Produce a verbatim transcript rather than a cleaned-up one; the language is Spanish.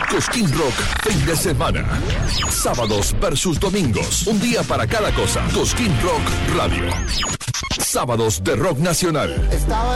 Cosquín Rock, fin de semana. Sábados versus domingos. Un día para cada cosa. Cosquín Rock Radio. Sábados de rock nacional. Estaba